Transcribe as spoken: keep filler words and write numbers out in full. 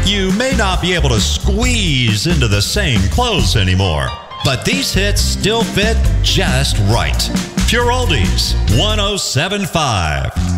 You may not be able to squeeze into the same clothes anymore, but these hits still fit just right. Pure Oldies, one oh seven point five.